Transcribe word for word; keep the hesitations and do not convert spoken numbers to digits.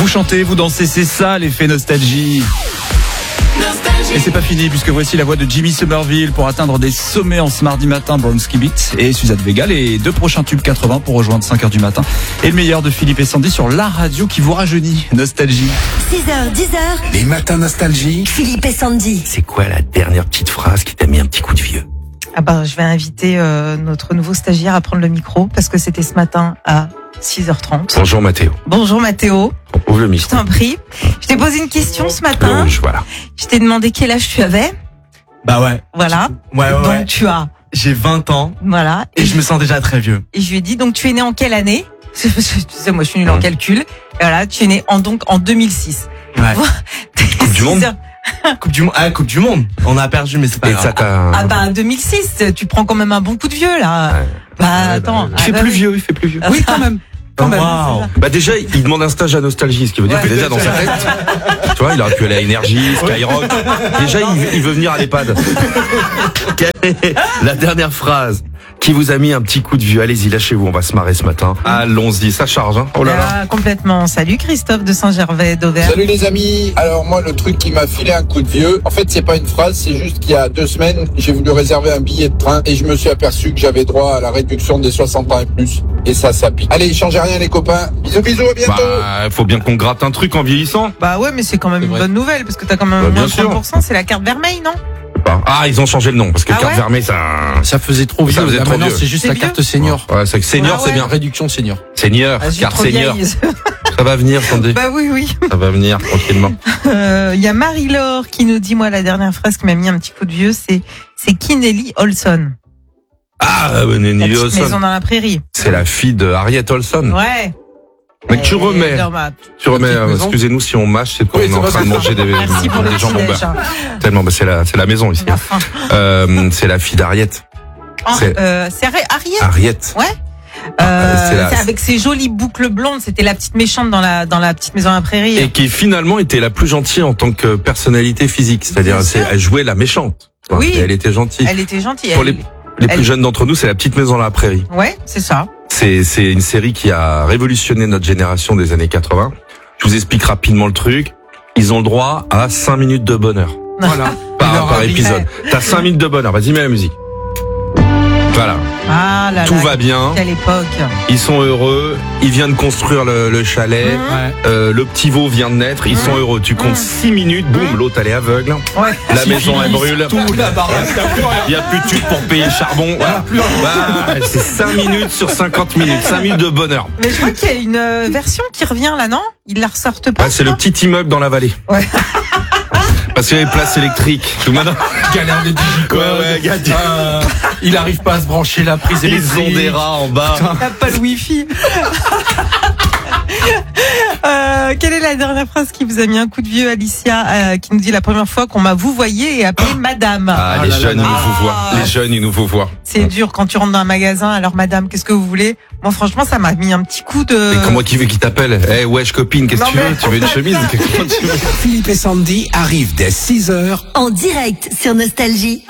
Vous chantez, vous dansez, c'est ça l'effet nostalgie. Et c'est pas fini puisque voici la voix de Jimmy Somerville pour atteindre des sommets en ce mardi matin. Bronski Beat et Suzanne Vega, les deux prochains tubes quatre-vingts pour rejoindre cinq heures du matin. Et le meilleur de Philippe et Sandy sur la radio qui vous rajeunit. Nostalgie. six heures, dix heures. Les matins nostalgie. Philippe et Sandy. C'est quoi la dernière petite phrase qui t'a mis un petit coup de vieux? Ah ben, je vais inviter euh, notre nouveau stagiaire à prendre le micro parce que c'était ce matin à six heures trente. Bonjour Mathéo. Bonjour Mathéo. Ouvre le Je micro. t'en prie. Je t'ai posé une question ce matin. Le rouge, voilà. Je t'ai demandé quel âge tu avais. Bah ouais. Voilà. Ouais, ouais, Donc ouais. tu as. J'ai vingt ans Voilà. et je me sens déjà très vieux. Et je lui ai dit, donc tu es né en quelle année? Tu sais, moi je suis nulle en Mmh. calcul. Et voilà, tu es né en, donc en deux mille six. Ouais. Coupe du monde. Coupe du monde. Ah, Coupe du monde. On a perdu, mais c'est pas Et grave. ça t'a... Ah bah deux mille six, tu prends quand même un bon coup de vieux là. Ouais. Bah Ouais, attends. bah, ah, il fait bah, plus oui. vieux, il fait plus vieux. Oui, quand même. Oh, waouh. Bah déjà, il demande un stage à Nostalgie, ce qui veut dire Ouais, que déjà dans sa tête, tu vois, il aurait pu aller à Énergie, Skyrock. Déjà, il, il veut venir à l'EHPAD. Quelle est la dernière phrase qui vous a mis un petit coup de vieux? Allez-y, lâchez-vous, on va se marrer ce matin. Allons-y, ça charge, hein. Oh là là. Ah, complètement. Salut Christophe de Saint-Gervais d'Auvergne. Salut les amis. Alors moi le truc qui m'a filé un coup de vieux, en fait c'est pas une phrase, c'est juste qu'il y a deux semaines j'ai voulu réserver un billet de train et je me suis aperçu que j'avais droit à la réduction des soixante ans et plus. Et ça, ça pique. Allez, changez rien les copains. Bisous bisous, à bientôt. Bah, faut bien qu'on gratte un truc en vieillissant. Bah ouais, mais c'est quand même une vrai. bonne nouvelle parce que t'as quand même Bah, moins bien de sûr. trente pour cent, c'est la carte vermeille, non? Ah, ils ont changé le nom, parce que Ah carte ouais vermeille, ça... Ça faisait trop Ça vieux. faisait Là, trop maintenant, vieux. c'est juste C'est la vieux carte senior. Ouais, c'est que senior, Ah c'est ouais. bien. Réduction senior. Senior, Ah, je suis carte trop senior. vieille. Ça va venir, Sandy. Bah oui, oui. Ça va venir, tranquillement. Il euh, y a Marie-Laure qui nous dit, moi, la dernière phrase qui m'a mis un petit coup de vieux, c'est c'est Kinnelly Olson. Ah, La Nelly petite maison Olson. dans la prairie. C'est la fille de Harriet Olson. Ouais. Mais tu Et- remets. dans ma- Tu remets, petite euh, maison. excusez-nous si on mâche, c'est qu'on Oui, est c'est en pas train de ça. manger des, Merci pour le des jambons petit-déj. beurre. Tellement, bah, c'est la, c'est la maison ici. La fin. Euh, c'est la fille d'Harriet. Oh, C'est- euh, c'est Harry- Harriet. Harriet. Ouais. Ah, Euh, c'est la- c'est avec ses jolies boucles blondes. C'était la petite méchante dans la dans la petite maison à la prairie. Et qui finalement était la plus gentille en tant que personnalité physique. C'est-à-dire, Bien c'est, sûr. elle jouait la méchante. Oui. Et elle était gentille. Elle était gentille. Pour elle- les, les plus elle- jeunes d'entre nous, c'est la petite maison dans la prairie. Ouais, c'est ça. C'est, c'est une série qui a révolutionné notre génération des années quatre-vingts. Je vous explique rapidement le truc. Ils ont le droit à cinq minutes de bonheur. Voilà. Par, leur par arrive. épisode. T'as cinq minutes de bonheur. Vas-y, mets la musique. Voilà. Ah là Tout là, va bien. quelle époque. Ils sont heureux. Ils viennent de construire le, le chalet. Mhm. Ouais. Euh, le petit veau vient de naître. Ils sont heureux. Tu comptes Mhm. six minutes. Boum, l'autre elle est aveugle. Ouais. La maison elle brûle. Tout la baraque. Il y a plus de tube pour payer le charbon. Voilà. Bah, c'est cinq minutes sur cinquante minutes. cinq minutes de bonheur. Mais je crois qu'il y a une euh, version qui revient là, non? Ils la ressortent pas. Ouais, c'est le ça petit immeuble dans la vallée. Ouais. Parce qu'il y a les places électriques. Tout maintenant. Galère de digicode. Ouais, ouais, gars, Euh, il arrive pas à se brancher la prise Ils électrique. ont des rats en bas. T'as pas le wifi. Euh, quelle est la dernière phrase qui vous a mis un coup de vieux, Alicia, euh, qui nous dit la première fois qu'on m'a vouvoyé et appelé madame. Ah, Ah les là jeunes, là ils nous là. vous voient. Les jeunes, ils nous vous voient. C'est dur quand tu rentres dans un magasin. Alors madame, qu'est-ce que vous voulez? Moi franchement, ça m'a mis un petit coup de... Et comment qui veut qui t'appelle? Eh, wesh, copine, qu'est-ce que Non, tu veux? mais- Tu veux une chemise? Qu'est-ce que tu veux? Philippe et Sandy arrivent dès six heures En direct sur Nostalgie.